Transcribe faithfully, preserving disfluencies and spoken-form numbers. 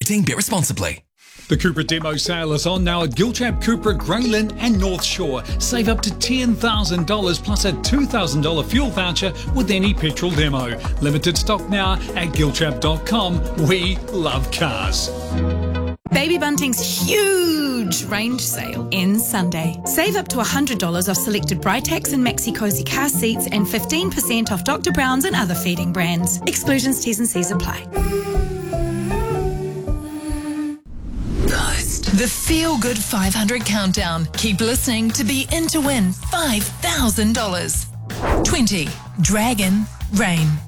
eighteen. Bear responsibly. The Cupra demo sale is on now at Giltrap, Cupra, Graylin and North Shore. Save up to ten thousand dollars plus a two thousand dollars fuel voucher with any petrol demo. Limited stock now at giltrap dot com. We love cars. Baby Bunting's huge range sale ends Sunday. Save up to one hundred dollars off selected Britax and Maxi Cozy car seats and fifteen percent off Doctor Brown's and other feeding brands. Exclusions, T's and C's apply. The Feel Good five hundred Countdown. Keep listening to be in to win five thousand dollars. twenty. Dragon Rain.